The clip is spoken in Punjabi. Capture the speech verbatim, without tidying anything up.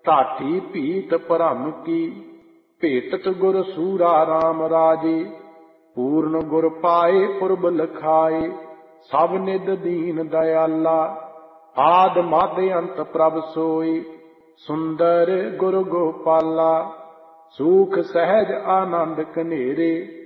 ਢਾਠੀ ਭੀਤ ਭਰਮ ਕੀ, ਭੇਟਤ ਗੁਰ ਸੂਰਾ ਰਾਮ ਰਾਜੇ। ਪੂਰਨ ਗੁਰ ਪਾਏ ਪੁਰਬ ਲਖਾਏ, ਸਭ ਨਿਧ ਦੀਨ ਦਇਆਲਾ। ਆਦ ਮਧ ਅੰਤ ਪ੍ਰਭ ਸੋਈ, ਸੁੰਦਰ ਗੁਰ ਗੋਪਾਲਾ। ਸੂਖ ਸਹਿਜ ਆਨੰਦ ਕਨੇਰੇ,